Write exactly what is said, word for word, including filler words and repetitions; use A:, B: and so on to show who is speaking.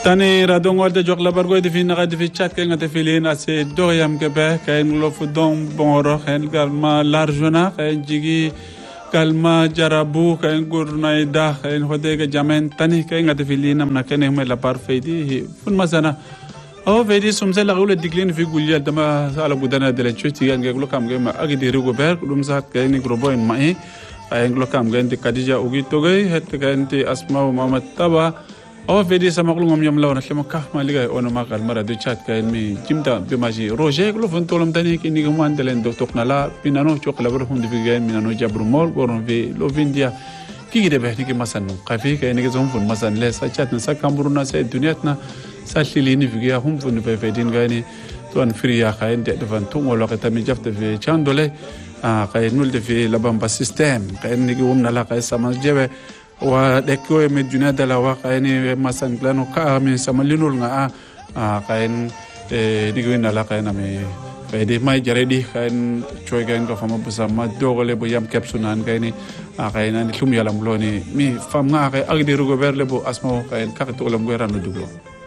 A: Tani radongol de jok labargo de fin de fi chat kenga te filin ase doyam kebe ken lo fudon bonro ken galma larjona ken jigi kalma jarabu ken gurnaida ken hodega jamen tani kenga te filin amna ken me la par feidi fun masana o feidi sumse la gule diglin fi gulya dama sala budana de la chuti gan gelo kam gema agidi rigo ber dum sat ken grobo en mai ken lo kam gen de kadija ugi togay het ken ti asma mama taba أو فيدي سمعلوم يوم يوم لون كم كه ما لقى أنا ما قال مرة دوتشات كأن مي جمدا بماجي روجي كلو فنتولم تاني كني كمان دلنا دوتوكنا لا بينانو شوك لبرهم دفي جاين بينانو جابر مول قرن في لو فينديا كي كده بحكي كي مثلا قافي كأن كزهم فن مثلا لا ساعات نسا كامبرونا سا دنياتنا سالليني في جاه هم فن في فيدين جايني توان فريا كأن دفن توم ولا كتامي جفت في شاندولة كأن نول في لبام بسيستم كأن نيجي لا كأن سامج جبه ودكوا مدينة دلوا كأني مثلا كلانو كأمي ساملينول نعا كأن نيجي نلا كأن أمي فدي ما يجري كأن شوي كأن كفما بسما دوغله بيام كبسونان كأني كأن أنا كم يلام لوني مي فما كأن أقدر روغبر لبو أسمعه كأن كأن تقولم غيرانو دوغلو